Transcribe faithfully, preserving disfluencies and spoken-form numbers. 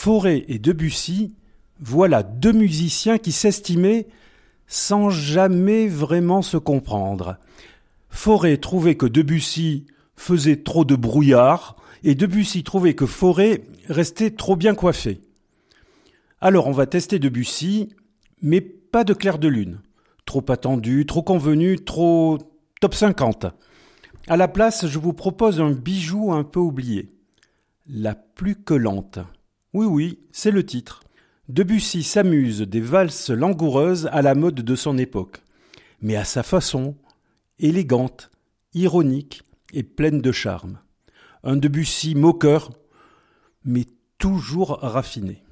Fauré et Debussy, voilà deux musiciens qui s'estimaient sans jamais vraiment se comprendre. Fauré trouvait que Debussy faisait trop de brouillard et Debussy trouvait que Fauré restait trop bien coiffé. Alors on va tester Debussy, mais pas de clair de lune. Trop attendu, trop convenu, trop top cinquante. À la place, je vous propose un bijou un peu oublié. La plus que lente. Oui, oui, c'est le titre. Debussy s'amuse des valses langoureuses à la mode de son époque, mais à sa façon, élégante, ironique et pleine de charme. Un Debussy moqueur, mais toujours raffiné.